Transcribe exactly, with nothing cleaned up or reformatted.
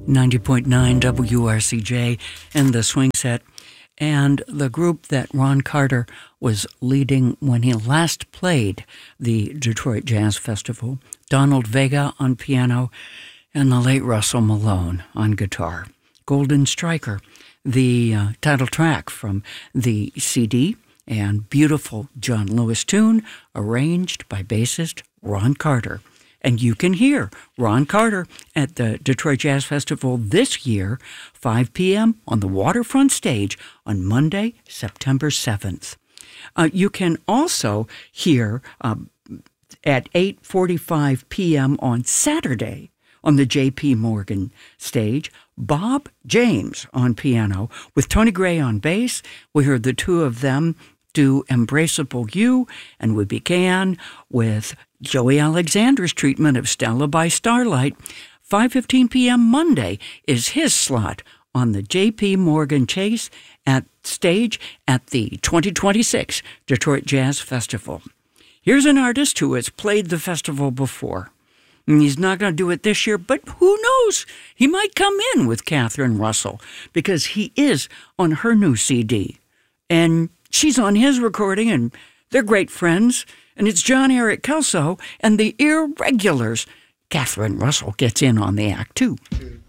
ninety point nine W R C J and the Swing Set, and the group that Ron Carter was leading when he last played the Detroit Jazz Festival, Donald Vega on piano, and the late Russell Malone on guitar. Golden Striker, the uh, title track from the C D, and beautiful John Lewis tune arranged by bassist Ron Carter. And you can hear Ron Carter at the Detroit Jazz Festival this year, five p.m. on the Waterfront Stage on Monday, September seventh. Uh, you can also hear uh, at eight forty-five p.m. on Saturday on the J P. Morgan stage, Bob James on piano with Tony Gray on bass. We heard the two of them do Embraceable You, and we began with Joey Alexander's treatment of Stella by Starlight. five fifteen p.m. Monday is his slot on the J P. Morgan Chase at stage at the twenty twenty-six Detroit Jazz Festival. Here's an artist who has played the festival before. And he's not going to do it this year, but who knows? He might come in with Catherine Russell because he is on her new C D. And she's on his recording, and they're great friends. And it's John Eric Kelso and the Irregulars. Catherine Russell gets in on the act, too.